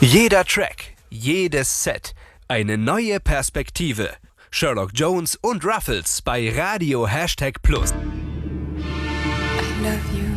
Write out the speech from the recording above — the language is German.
Jeder Track, jedes Set, eine neue Perspektive. Sherlock Jones und Ruffles bei Radio #Plus. I love you.